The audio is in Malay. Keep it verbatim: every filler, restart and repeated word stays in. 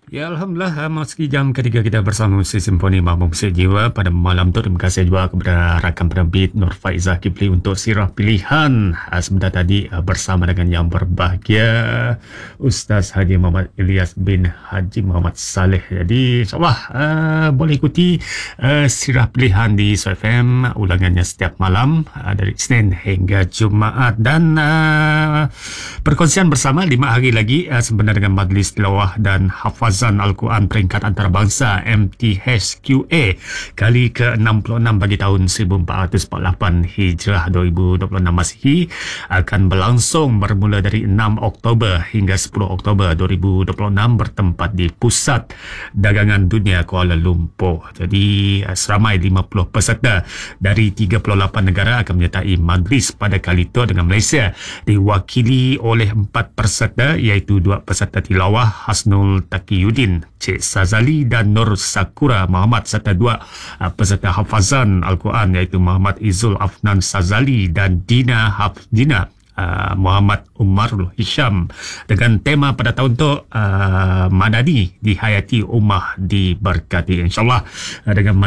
Ya, Alhamdulillah, ah, memasuki jam ketiga kita bersama Musik Simfoni Mabung Musik Jiwa pada malam tu. Terima kasih juga kepada rakan penerbit Nur Faizah Kipli untuk sirah pilihan. Ah, Sebentar tadi ah, bersama dengan yang berbahagia Ustaz Haji Muhammad Ilyas bin Haji Muhammad Saleh. Jadi insyaAllah ah, boleh ikuti ah, sirah pilihan di S O F M. Ulangannya setiap malam ah, dari Isnin hingga Jumaat. Dan ah, perkongsian bersama lima hari lagi ah, sempena dengan Majlis Tilawah dan Hafazan Al-Quran peringkat antarabangsa M T H Q A kali ke enam puluh enam bagi tahun seribu empat ratus empat puluh lapan Hijrah dua ribu dua puluh enam Masihi akan berlangsung bermula dari enam Oktober hingga sepuluh Oktober dua ribu dua puluh enam bertempat di Pusat Dagangan Dunia Kuala Lumpur. Jadi seramai lima puluh peserta dari tiga puluh lapan negara akan menyertai majlis pada kali itu dengan Malaysia diwakili oleh empat peserta iaitu dua peserta tilawah Hasnul Taqiyuddin, Cik Sazali dan Nur Sakura Muhammad serta dua uh, peserta hafazan Al-Quran iaitu Muhammad Izul Afnan Sazali dan Dina Hafdina uh, Muhammad Umarul Hisham dengan tema pada tahun itu uh, Madani dihayati ummah diberkati. InsyaAllah uh, dengan